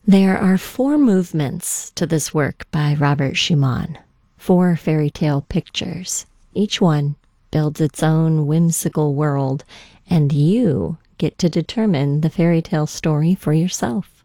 There are 4 movements to this work by Robert Schumann, 4 fairy tale pictures. Each one builds its own whimsical world, and you get to determine the fairy tale story for yourself.